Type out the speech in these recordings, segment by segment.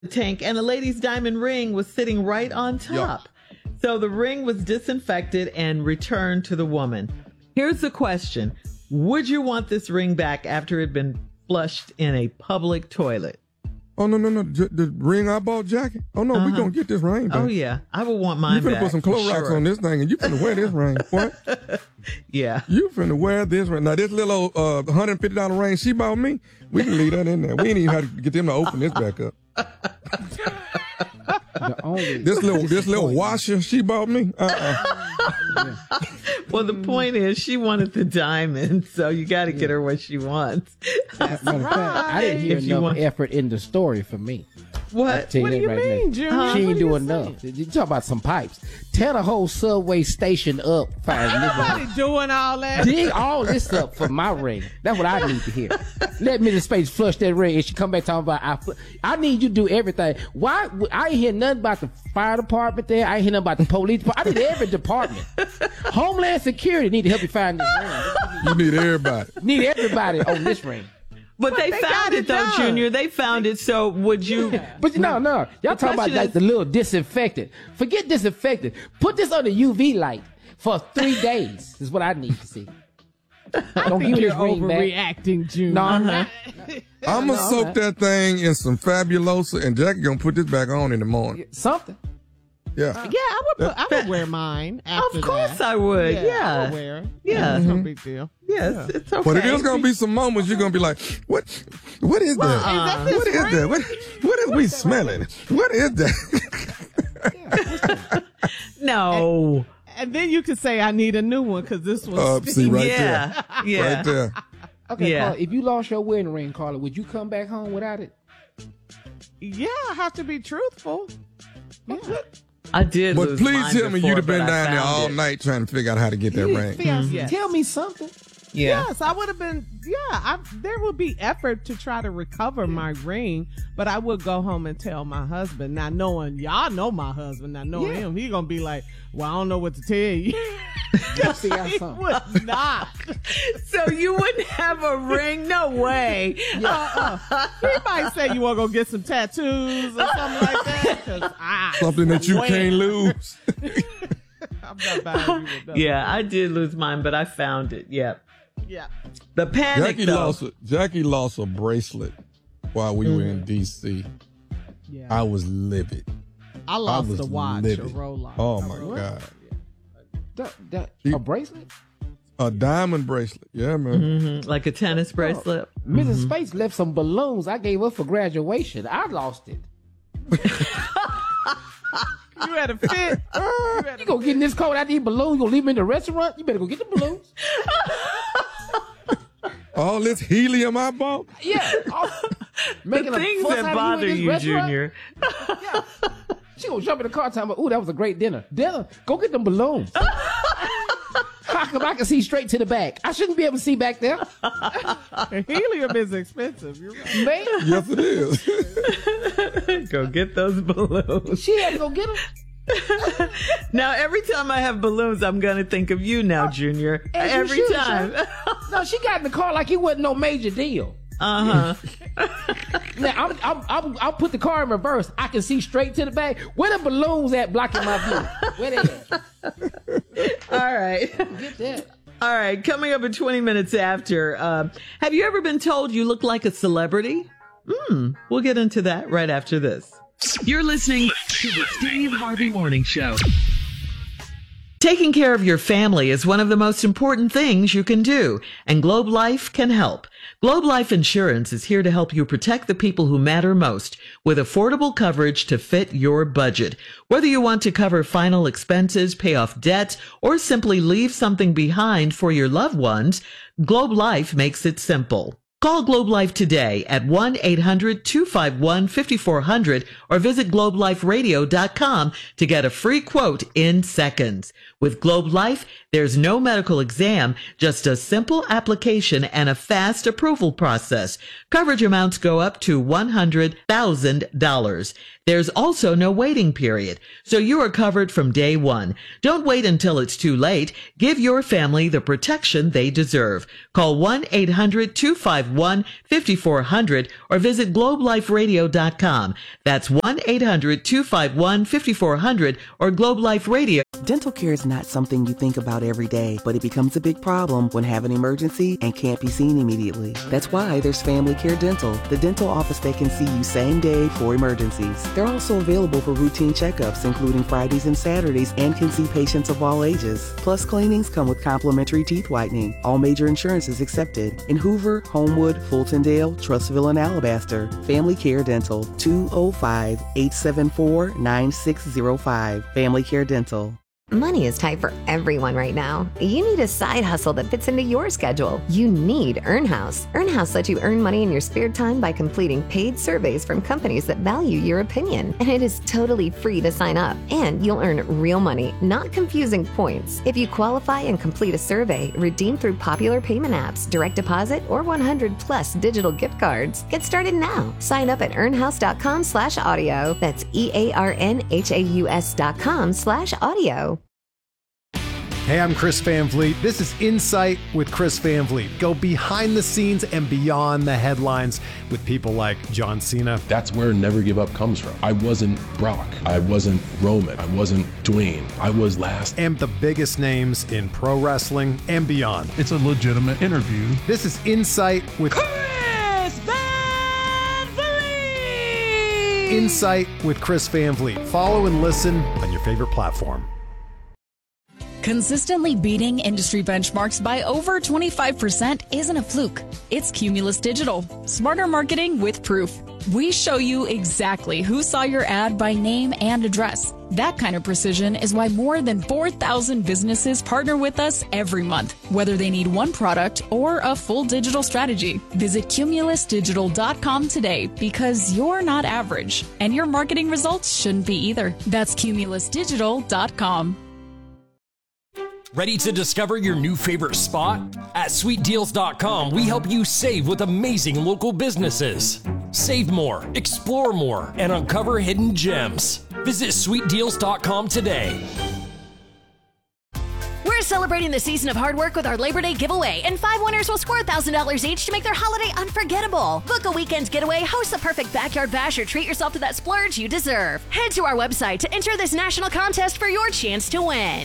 the tank, and the lady's diamond ring was sitting right on top. Yep. So the ring was disinfected and returned to the woman. Here's the question. Would you want this ring back after it had been flushed in a public toilet? Oh, no. The ring I bought, Jackie? Oh, no, we going to get this ring back. Oh, yeah. I would want mine back. You finna put some Clorox on this thing, and you finna wear this ring. What? Yeah. You finna wear this ring. Now, this little $150 ring she bought me, we can leave that in there. We ain't even have to get them to open this back up. This little washer she bought me. Well, the point is, she wanted the diamond, so you got to get her what she wants. That's right. I didn't hear enough effort in the story for me. What? What do you mean, Junior? She ain't doing enough. You talk about some pipes. Tear the whole subway station up. Nobody doing all that. Dig all this up for my ring. That's what I need to hear. Let Mrs. Space flush that ring, and she come back talking about I need you to do everything. Why? I ain't hear nothing about the fire department there. I ain't hear nothing about the police department. I need every department. Homeland Security need to help you find this ring. You need everybody. Need everybody on this ring. But they found it, though, Junior. They found it, so would you... But no. Y'all talking about like the little disinfectant. Forget disinfectant. Put this on the UV light for 3 days is what I need to see. Don't give me this ring back. Overreacting, Junior. No, I'm not. I'm going to soak that thing in some Fabulosa, and Jackie going to put this back on in the morning. Something. Yeah. I would wear mine after Of course that. I would. Yeah. I would wear it. Yeah. It's no big deal. Yes, it's okay. But it is going to be some moments you're going to be like, what is that? What is that? What is we smelling? What is that? No. And then you can say, I need a new one because this one's see right there. Yeah. Right there. Okay, Carla, if you lost your wedding ring, Carla, would you come back home without it? Yeah, I have to be truthful. Yeah. I did. But please tell me you'd have been down there all it. night trying to figure out how to get that ring. Yes. Tell me something. Yeah. Yes, I would have been. Yeah, there would be effort to try to recover my ring, but I would go home and tell my husband. Now, knowing y'all know my husband, now knowing him, he gonna be like, "Well, I don't know what to tell you." Yes, he would not. So you wouldn't have a ring? No way. He might say you want to go get some tattoos or something like that. Something that you can't lose. I'm not buying you Yeah, I did lose mine, but I found it. Yep. Yeah. The panic, Jackie lost a bracelet while we were in D.C. Yeah. I was livid. I lost a watch, a Rolex. Oh, my God. A bracelet? A diamond bracelet. Yeah, man. Mm-hmm. Like a tennis bracelet. Mrs. Space left some balloons I gave up for graduation. I lost it. You had a fit. You gonna get in this coat after these balloons? You gonna leave them in the restaurant? You better go get the balloons. All this helium I bought? Yeah. The things that bother you, Junior. Yeah. She gonna jump in the car talking about, ooh, that was a great dinner. Dinner? Go get them balloons. How come I can see straight to the back? I shouldn't be able to see back there. Helium is expensive. You're right. Man. Yes, it is. Go get those balloons. She had to go get them. Now, every time I have balloons, I'm going to think of you now, Junior. Every time. No, she got in the car like it wasn't no major deal. Uh-huh. Now, I'll put the car in reverse. I can see straight to the back. Where the balloons at blocking my view? Where they at? All right. Get that. All right. Coming up in 20 minutes after, have you ever been told you look like a celebrity? We'll get into that right after this. You're listening to the Steve Harvey Morning Show. Taking care of your family is one of the most important things you can do, and Globe Life can help. Globe Life Insurance is here to help you protect the people who matter most with affordable coverage to fit your budget. Whether you want to cover final expenses, pay off debt, or simply leave something behind for your loved ones, Globe Life makes it simple. Call Globe Life today at 1-800-251-5400 or visit globeliferadio.com to get a free quote in seconds. With Globe Life, there's no medical exam, just a simple application and a fast approval process. Coverage amounts go up to $100,000. There's also no waiting period, so you are covered from day one. Don't wait until it's too late. Give your family the protection they deserve. Call 1-800-251-5400 1-800-251-5400 or visit globeliferadio.com. That's 1-800-251-5400 or Globe Life Radio. Dental care is not something you think about every day, but it becomes a big problem when have an emergency and can't be seen immediately. That's why there's Family Care Dental, the dental office that can see you same day for emergencies. They're also available for routine checkups, including Fridays and Saturdays, and can see patients of all ages. Plus, cleanings come with complimentary teeth whitening. All major insurances accepted. In Hoover, Homewood, Fultondale, Trustville, and Alabaster. Family Care Dental, 205-874-9605. Family Care Dental. Money is tight for everyone right now. You need a side hustle that fits into your schedule. You need EarnHouse. EarnHouse lets you earn money in your spare time by completing paid surveys from companies that value your opinion. And it is totally free to sign up. And you'll earn real money, not confusing points. If you qualify and complete a survey, redeem through popular payment apps, direct deposit, or 100+ digital gift cards. Get started now. Sign up at earnhouse.com/audio. That's EARNHAUS.com/audio. Hey, I'm Chris Van Vliet. This is Insight with Chris Van Vliet. Go behind the scenes and beyond the headlines with people like John Cena. That's where Never Give Up comes from. I wasn't Brock. I wasn't Roman. I wasn't Dwayne. I was last. And the biggest names in pro wrestling and beyond. It's a legitimate interview. This is Insight with Chris Van Vliet. Insight with Chris Van Vliet. Follow and listen on your favorite platform. Consistently beating industry benchmarks by over 25% isn't a fluke. It's Cumulus Digital. Smarter marketing with proof. We show you exactly who saw your ad by name and address. That kind of precision is why more than 4,000 businesses partner with us every month, whether they need one product or a full digital strategy. Visit cumulusdigital.com today because you're not average, and your marketing results shouldn't be either. That's cumulusdigital.com. Ready to discover your new favorite spot? At sweetdeals.com, we help you save with amazing local businesses. Save more, explore more, and uncover hidden gems. Visit sweetdeals.com today. We're celebrating the season of hard work with our Labor Day giveaway, and 5 winners will score $1,000 each to make their holiday unforgettable. Book a weekend getaway, host the perfect backyard bash, or treat yourself to that splurge you deserve. Head to our website to enter this national contest for your chance to win.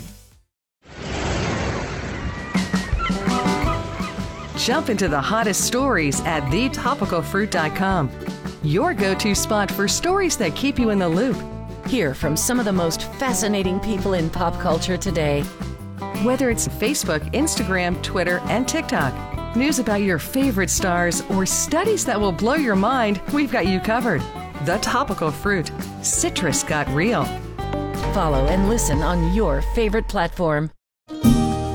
Jump into the hottest stories at thetopicalfruit.com. Your go-to spot for stories that keep you in the loop. Hear from some of the most fascinating people in pop culture today. Whether it's Facebook, Instagram, Twitter, and TikTok, news about your favorite stars, or studies that will blow your mind, we've got you covered. The Topical Fruit. Citrus got real. Follow and listen on your favorite platform.